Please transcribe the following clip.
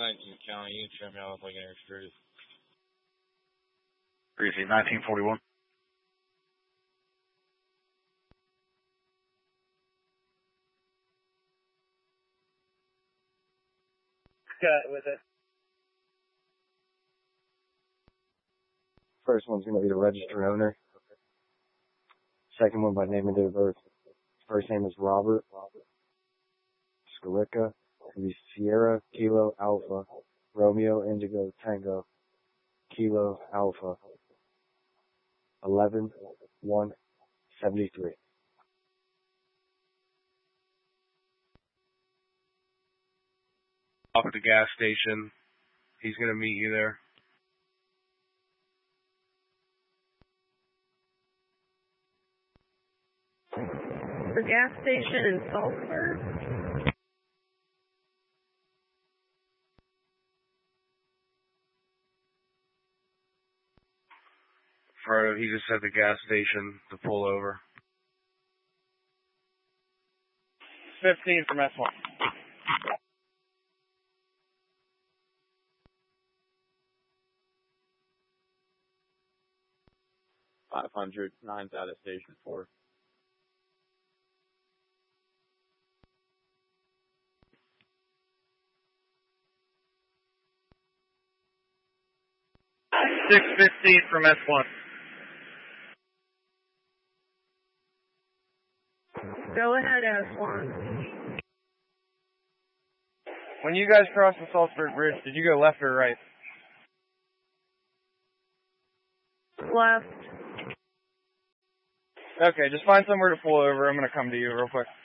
19 County, you trim me off like an extrude. Greasy, 1941. Cut with it. First one's going to be the registered owner. Second one by name and date of birth. First name is Robert Scalica. It's going to be Sierra Kilo Alpha Romeo Indigo Tango Kilo Alpha 11-1-73. Off at the gas station. He's going to meet you there. The gas station in Salzburg. Frodo, he just said the gas station to pull over. 15 from S1. $500, 9th out of station 4. $615 from S1. Go ahead, S1. When you guys crossed the Salzburg Bridge, did you go left or right? Left. Okay, just find somewhere to pull over. I'm going to come to you real quick.